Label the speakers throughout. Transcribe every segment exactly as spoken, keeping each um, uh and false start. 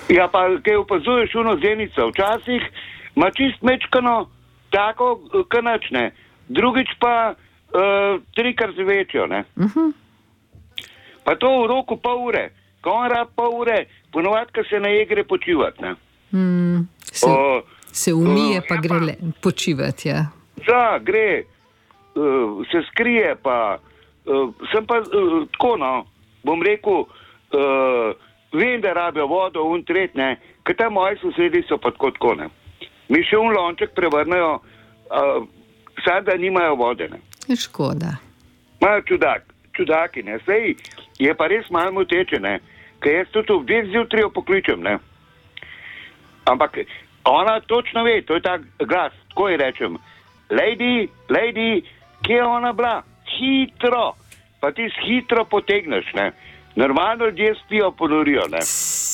Speaker 1: Ja, pa kaj opazuješ uno zenico, včasih ima čist mečkano tako kanačne, drugič pa uh, trikrat večjo, ne.
Speaker 2: Uh-huh.
Speaker 1: Pa to v roku pol ure, ko on rab pol ure, ponovadi, ko se ne gre počivati, ne.
Speaker 2: Mm, se,
Speaker 1: uh,
Speaker 2: se umije,
Speaker 1: uh,
Speaker 2: pa gre le, počivati, ja.
Speaker 1: Ja, gre, uh, se skrije, pa uh, sem pa uh, tako, no, bom rekel, uh, vem, da rabijo vodo, un tret, ne, ker ta moji sosedi so pa tako tako, ne. Mi še un lonček prevrnejo, uh, sad, da nimajo vode, ne.
Speaker 2: Je škoda.
Speaker 1: Imajo čudak, čudaki, ne, sej je pa res malo moteče, ne, ker jaz tudi v dveh zjutraj pokličem, ne. Ampak ona točno ve, to je tak glas, tako ji rečem, lady, lady, kje je ona bila? Hitro, pa ti hitro potegneš, ne. Normalno ljudje spijo, ponorijo, ne.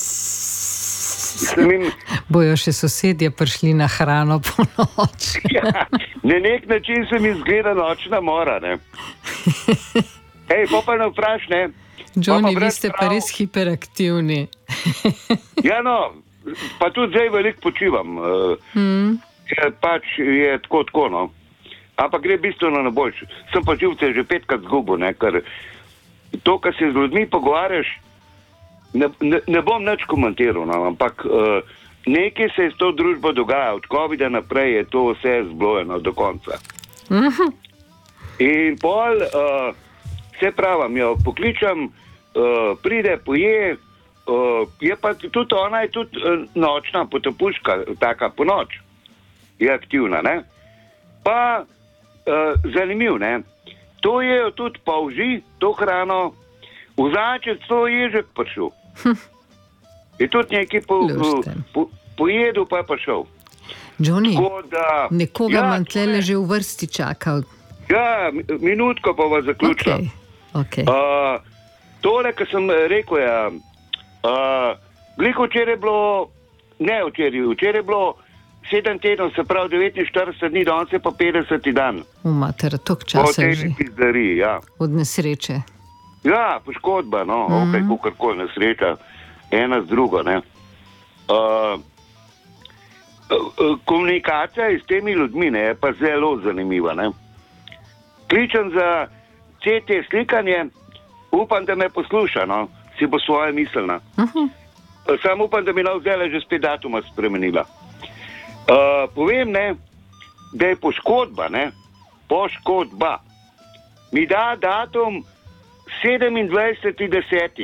Speaker 1: Im...
Speaker 2: Bojo še sosedje prišli na hrano po noč.
Speaker 1: Ja, na nek način se mi zgleda nočna mora, ne. Ej, pa pa ne vpraš, ne.
Speaker 2: Johnny, vi ste pa res hiperaktivni.
Speaker 1: Ja, no, pa tudi zdaj veliko počivam.
Speaker 2: Mm.
Speaker 1: Je, pač je tako, tako, no. Ampak gre bistveno na boljše. Sem pa živce že petkrat zgubil, ne, ker to, kar se z ljudmi pogovarjaš, ne, ne, ne bom nič komentiral, no, ampak uh, nekaj se je s to družbo dogaja. Od covida naprej je to vse zblojeno do konca.
Speaker 2: Mm-hmm.
Speaker 1: In pol, uh, se pravim, jo pokličem, uh, pride, poje, uh, je pa tudi ona je tudi uh, nočna potopuška, taka po noč, je aktivna, ne. Pa uh, zanimiv, ne. To je jo tudi polži, to hrano, v začet to ježek prišel. Hm. Je tudi nekaj po, po, pojedel, pa je prišel.
Speaker 2: Johnny,
Speaker 1: da,
Speaker 2: nekoga
Speaker 1: ja,
Speaker 2: manj tlele že v vrsti čakal.
Speaker 1: Ja, minutko pa vas zaključila.
Speaker 2: Okay. Okay.
Speaker 1: Uh, tole, kar sem rekel, je, uh, veliko včeraj je bilo, ne včeraj, včeraj je bilo sedem tednov, se pravi devetinštirideset dni, danes je pa petdeseti dan.
Speaker 2: V mater, toliko časa že.
Speaker 1: Pizdari, ja.
Speaker 2: Od nesreče.
Speaker 1: Ja, poškodba, no, mm-hmm. opet kakorkoli nesreča, ena z drugo, ne. Uh, komunikacija s temi ljudmi, ne, je pa zelo zanimiva, ne. Kličem za C T slikanje, upam, da me posluša, no, si bo svoje mislila.
Speaker 2: Uh-huh.
Speaker 1: Sam upam, da mi no zdaj že spet datuma spremenila. Uh, povem, ne, da je poškodba, ne, poškodba, mi da datum sedemindvajseti deseti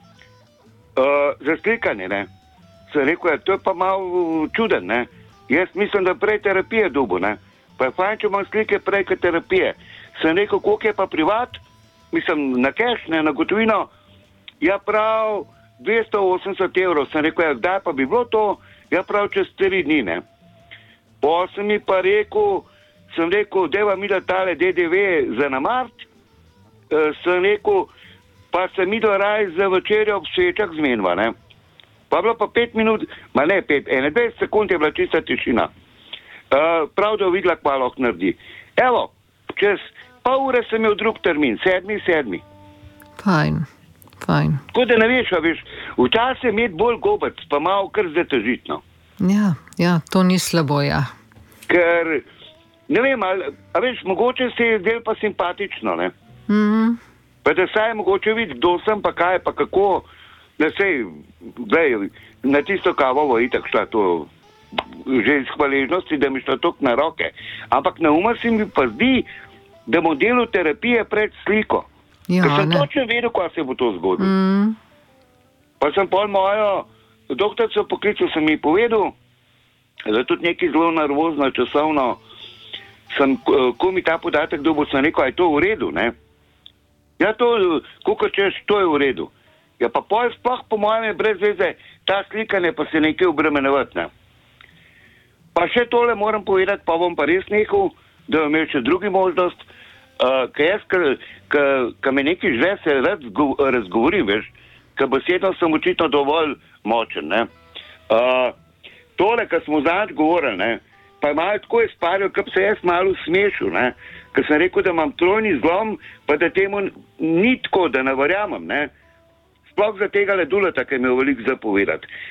Speaker 1: uh, za slikanje, ne. Sem rekel, ja, to je pa malo čuden, ne. Jaz mislim, da prej terapije dobo, ne. Pa je fajn, če imam slike prej kot terapije. Sem rekel, koliko je pa privat, mislim, na cash, ne, na gotovino, ja prav dvesto osemdeset evrov. Sem rekel, ja, kdaj pa bi bilo to, ja prav čez tri dni, ne. Pa sem mi pa rekel, sem rekel, deva mi da tale D D V za namart, e, sem rekel, pa se mi da raj za večerjo ob svečah zmenva, ne. Pa bilo pa pet minut, ma ne pet, ene dvajset sekund je bila čista tišina. E, prav da videla, kva lahko naredi. Evo, čez pol ure sem imel drug termin, sedmi, sedmi.
Speaker 2: Fajn, fajn.
Speaker 1: Tako da ne veš, a veš, včasih je imeti bolj gobec, pa malo kar zdaj težitno.
Speaker 2: Ja, ja, to ni slabo, ja.
Speaker 1: Ker, ne vem, a, a veš, mogoče se je zdel pa simpatično, ne?
Speaker 2: Mhm.
Speaker 1: Pa da saj mogoče vidi, kdo sem, pa kaj, pa kako, da sej, glej, na tisto kavovo itak šla to, že iz hvaležnosti, da mi šla tok na roke. Ampak na umar se mi pa zdi, da modelu terapije pred sliko.
Speaker 2: Ja,
Speaker 1: ker sem
Speaker 2: ne.
Speaker 1: točno vedel, kaj se bo to zgodilo.
Speaker 2: Mm.
Speaker 1: Pa sem pol mojo doktorico poklical, sem mi povedal, da tudi nekaj zelo nervozno, časovno, sem, ko mi ta podatek dobil, sem rekel, a je to v redu, ne? Ja, to, kako češ, to je v redu. Ja, pa pol sploh po mojem je brez veze ta slikanje, pa se nekaj obremenevati, ne? Pa še tole moram povedati, pa bom pa res nehal, da bom imel še drugi možnost, uh, ker jaz, ker me nekaj že se rad razgovorim, veš, ker besedno sem očitno dovolj močen, ne. Uh, tole, kar smo zadnjič govorili, ne, pa je malo tako izpadel, ker se jaz malo smešil, ne, ker sem rekel, da imam trojni zlom, pa da temu ni tako, da ne verjamem, ne. Sploh za tega leduleta, ki je imel veliko zapovedati.